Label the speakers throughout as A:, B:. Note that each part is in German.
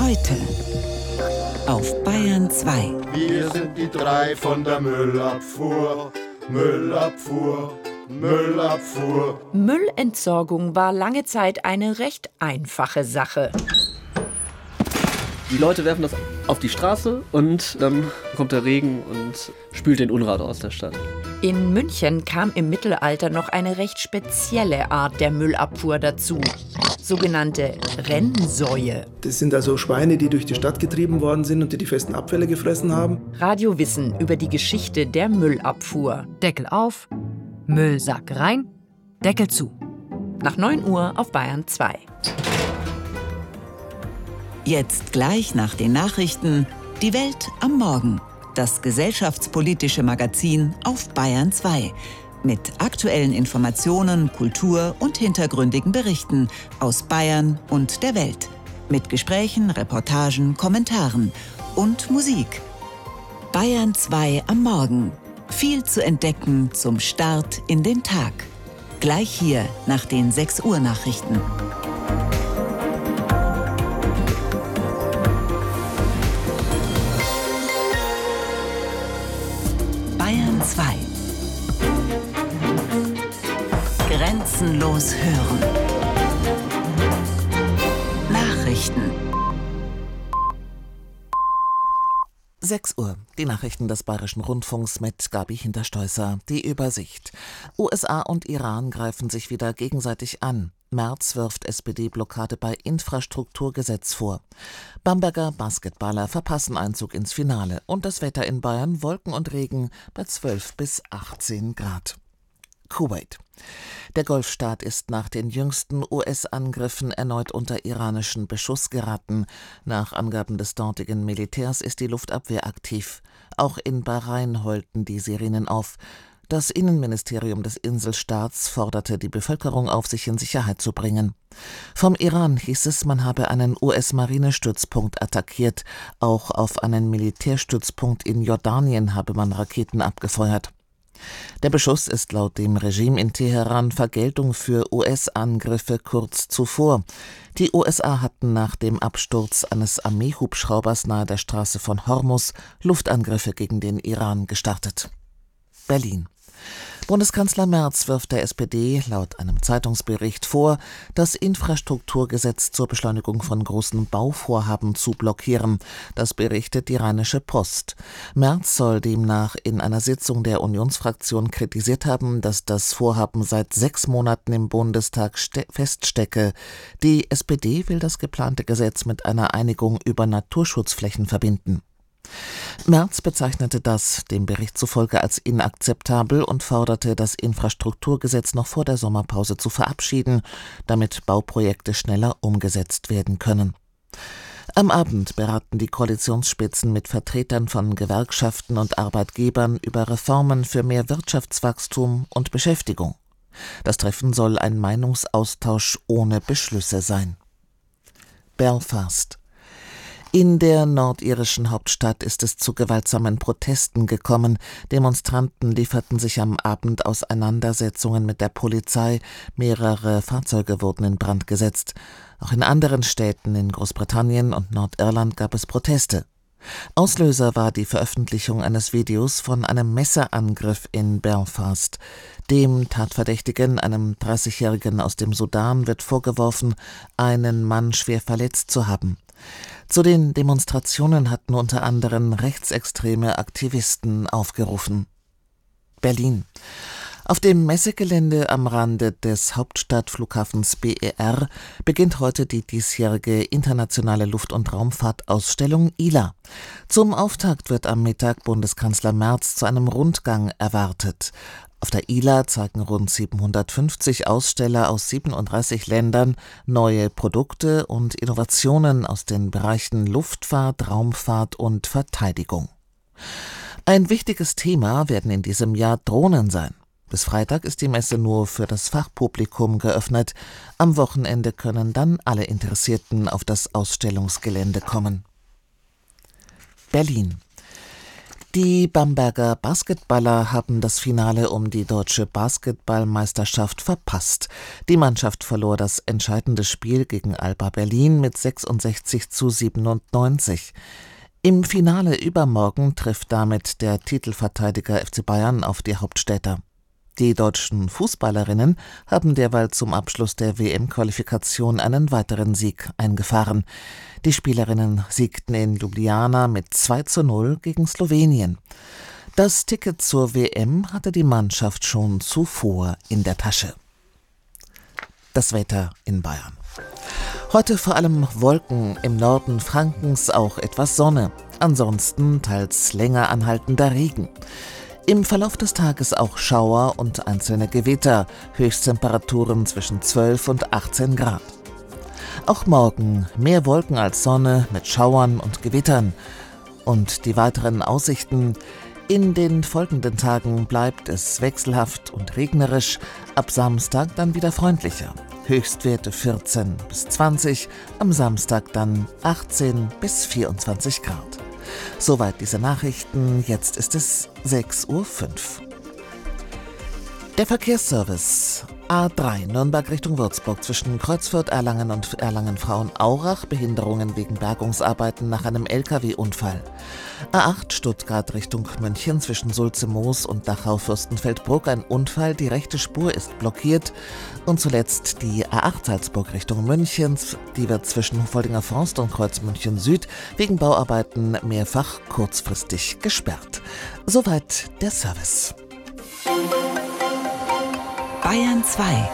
A: Heute auf Bayern 2.
B: Wir sind die drei von der Müllabfuhr. Müllabfuhr, Müllabfuhr.
C: Müllentsorgung war lange Zeit eine recht einfache Sache.
D: Die Leute werfen das auf die Straße und dann kommt der Regen und spült den Unrat aus der Stadt.
C: In München kam im Mittelalter noch eine recht spezielle Art der Müllabfuhr dazu. Sogenannte Rennsäue.
E: Das sind also Schweine, die durch die Stadt getrieben worden sind und die festen Abfälle gefressen haben.
C: Radiowissen über die Geschichte der Müllabfuhr.
F: Deckel auf, Müllsack rein, Deckel zu.
C: Nach 9 Uhr auf Bayern 2.
A: Jetzt gleich nach den Nachrichten Die Welt am Morgen. Das gesellschaftspolitische Magazin auf Bayern 2. Mit aktuellen Informationen, Kultur und hintergründigen Berichten aus Bayern und der Welt. Mit Gesprächen, Reportagen, Kommentaren und Musik. Bayern 2 am Morgen. Viel zu entdecken zum Start in den Tag. Gleich hier nach den 6 Uhr Nachrichten. Bayern 2. Grenzenlos hören. Nachrichten.
G: 6 Uhr. Die Nachrichten des Bayerischen Rundfunks mit Gabi Hinterstoißer. Die Übersicht. USA und Iran greifen sich wieder gegenseitig an. Merz wirft SPD-Blockade bei Infrastrukturgesetz vor. Bamberger Basketballer verpassen Einzug ins Finale. Und das Wetter in Bayern: Wolken und Regen bei 12 bis 18 Grad. Kuwait. Der Golfstaat ist nach den jüngsten US-Angriffen erneut unter iranischen Beschuss geraten. Nach Angaben des dortigen Militärs ist die Luftabwehr aktiv. Auch in Bahrain heulten die Sirenen auf. Das Innenministerium des Inselstaats forderte die Bevölkerung auf, sich in Sicherheit zu bringen. Vom Iran hieß es, man habe einen US-Marinestützpunkt attackiert. Auch auf einen Militärstützpunkt in Jordanien habe man Raketen abgefeuert. Der Beschuss ist laut dem Regime in Teheran Vergeltung für US-Angriffe kurz zuvor. Die USA hatten nach dem Absturz eines Armeehubschraubers nahe der Straße von Hormuz Luftangriffe gegen den Iran gestartet. Berlin. Bundeskanzler Merz wirft der SPD laut einem Zeitungsbericht vor, das Infrastrukturgesetz zur Beschleunigung von großen Bauvorhaben zu blockieren. Das berichtet die Rheinische Post. Merz soll demnach in einer Sitzung der Unionsfraktion kritisiert haben, dass das Vorhaben seit 6 Monaten im Bundestag feststecke. Die SPD will das geplante Gesetz mit einer Einigung über Naturschutzflächen verbinden. Merz bezeichnete das dem Bericht zufolge als inakzeptabel und forderte, das Infrastrukturgesetz noch vor der Sommerpause zu verabschieden, damit Bauprojekte schneller umgesetzt werden können. Am Abend beraten die Koalitionsspitzen mit Vertretern von Gewerkschaften und Arbeitgebern über Reformen für mehr Wirtschaftswachstum und Beschäftigung. Das Treffen soll ein Meinungsaustausch ohne Beschlüsse sein. Belfast. In der nordirischen Hauptstadt ist es zu gewaltsamen Protesten gekommen. Demonstranten lieferten sich am Abend Auseinandersetzungen mit der Polizei. Mehrere Fahrzeuge wurden in Brand gesetzt. Auch in anderen Städten in Großbritannien und Nordirland gab es Proteste. Auslöser war die Veröffentlichung eines Videos von einem Messerangriff in Belfast. Dem Tatverdächtigen, einem 30-Jährigen aus dem Sudan, wird vorgeworfen, einen Mann schwer verletzt zu haben. Zu den Demonstrationen hatten unter anderem rechtsextreme Aktivisten aufgerufen. Berlin. Auf dem Messegelände am Rande des Hauptstadtflughafens BER beginnt heute die diesjährige internationale Luft- und Raumfahrtausstellung ILA. Zum Auftakt wird am Mittag Bundeskanzler Merz zu einem Rundgang erwartet. Auf der ILA zeigen rund 750 Aussteller aus 37 Ländern neue Produkte und Innovationen aus den Bereichen Luftfahrt, Raumfahrt und Verteidigung. Ein wichtiges Thema werden in diesem Jahr Drohnen sein. Bis Freitag ist die Messe nur für das Fachpublikum geöffnet. Am Wochenende können dann alle Interessierten auf das Ausstellungsgelände kommen. Berlin. Die Bamberger Basketballer haben das Finale um die deutsche Basketballmeisterschaft verpasst. Die Mannschaft verlor das entscheidende Spiel gegen Alba Berlin mit 66:97. Im Finale übermorgen trifft damit der Titelverteidiger FC Bayern auf die Hauptstädter. Die deutschen Fußballerinnen haben derweil zum Abschluss der WM-Qualifikation einen weiteren Sieg eingefahren. Die Spielerinnen siegten in Ljubljana mit 2:0 gegen Slowenien. Das Ticket zur WM hatte die Mannschaft schon zuvor in der Tasche. Das Wetter in Bayern. Heute vor allem Wolken, im Norden Frankens auch etwas Sonne. Ansonsten teils länger anhaltender Regen. Im Verlauf des Tages auch Schauer und einzelne Gewitter, Höchsttemperaturen zwischen 12 und 18 Grad. Auch morgen mehr Wolken als Sonne mit Schauern und Gewittern. Und die weiteren Aussichten: In den folgenden Tagen bleibt es wechselhaft und regnerisch, ab Samstag dann wieder freundlicher. Höchstwerte 14 bis 20, am Samstag dann 18 bis 24 Grad. Soweit diese Nachrichten, jetzt ist es 6:05 Uhr. Der Verkehrsservice. A3 Nürnberg Richtung Würzburg zwischen Kreuzfürth, Erlangen und Erlangen-Frauenaurach, Behinderungen wegen Bergungsarbeiten nach einem LKW-Unfall. A8 Stuttgart Richtung München zwischen Sulze-Moos und Dachau-Fürstenfeldbruck ein Unfall, die rechte Spur ist blockiert. Und zuletzt die A8 Salzburg Richtung München, die wird zwischen Hoffoldinger Forst und Kreuz München Süd wegen Bauarbeiten mehrfach kurzfristig gesperrt. Soweit der Service.
A: Bayern 2.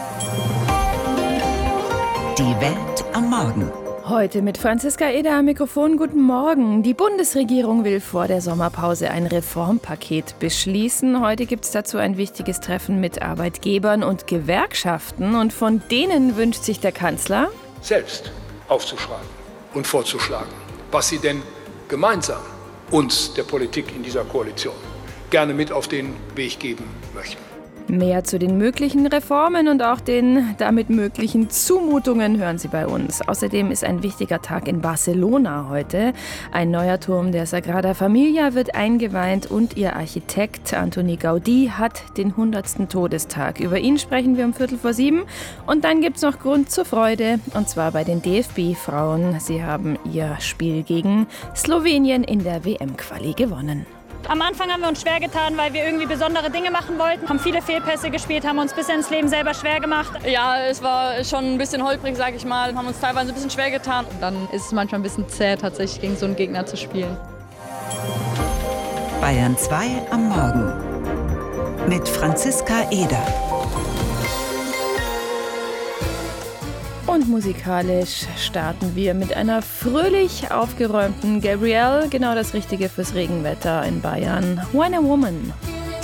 A: Die Welt am Morgen.
H: Heute mit Franziska Eder am Mikrofon. Guten Morgen. Die Bundesregierung will vor der Sommerpause ein Reformpaket beschließen. Heute gibt es dazu ein wichtiges Treffen mit Arbeitgebern und Gewerkschaften. Und von denen wünscht sich der Kanzler,
I: selbst aufzuschreiben und vorzuschlagen, was sie denn gemeinsam uns, der Politik in dieser Koalition, gerne mit auf den Weg geben möchten.
H: Mehr zu den möglichen Reformen und auch den damit möglichen Zumutungen hören Sie bei uns. Außerdem ist ein wichtiger Tag in Barcelona heute. Ein neuer Turm der Sagrada Familia wird eingeweiht und ihr Architekt Antoni Gaudí hat den 100. Todestag. Über ihn sprechen wir um 6:45. Und dann gibt es noch Grund zur Freude, und zwar bei den DFB-Frauen. Sie haben ihr Spiel gegen Slowenien in der WM-Quali gewonnen.
J: Am Anfang haben wir uns schwer getan, weil wir irgendwie besondere Dinge machen wollten. Haben viele Fehlpässe gespielt, haben uns bis ins Leben selber schwer gemacht.
K: Ja, es war schon ein bisschen holprig, sag ich mal. Haben uns teilweise ein bisschen schwer getan. Und dann ist es manchmal ein bisschen zäh, tatsächlich gegen so einen Gegner zu spielen.
A: Bayern 2 am Morgen. Mit Franziska Eder.
H: Und musikalisch starten wir mit einer fröhlich aufgeräumten Gabrielle. Genau das Richtige fürs Regenwetter in Bayern. When a Woman.